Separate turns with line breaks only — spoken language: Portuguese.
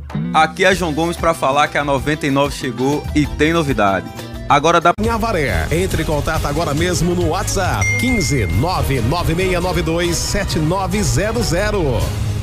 Aqui é João Gomes para falar que a 99 chegou e tem novidade. Agora dá
em Avaré. Entre em contato agora mesmo no WhatsApp 15 99692 7900.